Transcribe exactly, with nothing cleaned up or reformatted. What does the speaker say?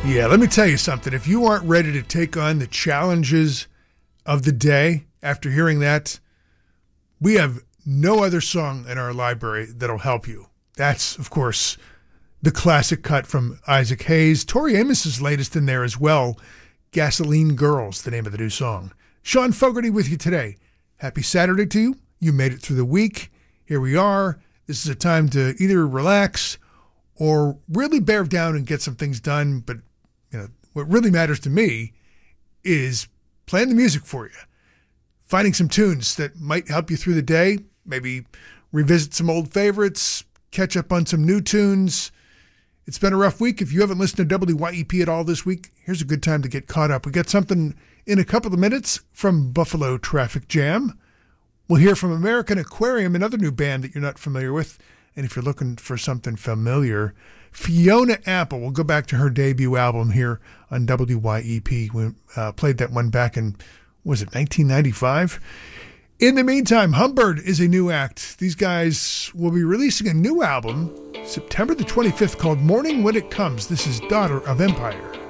Yeah, let me tell you something. If you aren't ready to take on the challenges of the day after hearing that, we have no other song in our library that'll help you. That's, of course, the classic cut from Isaac Hayes. Tori Amos's latest in there as well. Gasoline Girls, the name of the new song. Sean Fogarty with you today. Happy Saturday to you. You made it through the week. Here we are. This is a time to either relax or really bear down and get some things done. But you know what really matters to me is playing the music for you, finding some tunes that might help you through the day, maybe revisit some old favorites, catch up on some new tunes. It's been a rough week. If you haven't listened to W Y E P at all this week, here's a good time to get caught up. We got something in a couple of minutes from Buffalo Traffic Jam. We'll hear from American Aquarium, another new band that you're not familiar with. And if you're looking for something familiar, Fiona Apple. We'll go back to her debut album here on W Y E P. We uh, played that one back in, was it nineteen ninety-five? In the meantime, Humbird is a new act. These guys will be releasing a new album September the twenty-fifth called Morning When It Comes. This is Daughter of Empire.